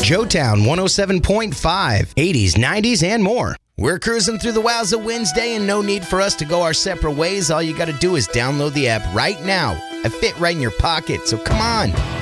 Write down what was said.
Joetown 107.5, 80s, 90s, and more. We're cruising through the Wowza Wednesday, and no need for us to go our separate ways. All you got to do is download the app right now. It fit right in your pocket, so come on.